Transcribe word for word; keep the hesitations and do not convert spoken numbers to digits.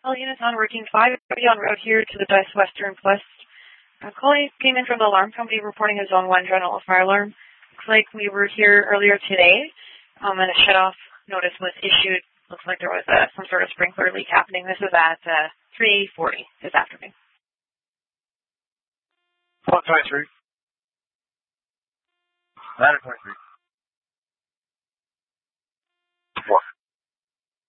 All units on working five on road here to the Best Western Plus. A call came in from the alarm company reporting a zone one general fire alarm. Looks like we were here earlier today, um, and a shut-off notice was issued. Looks like there was uh, some sort of sprinkler leak happening. This is at uh, three forty this afternoon. one twenty-three. nine twenty-three.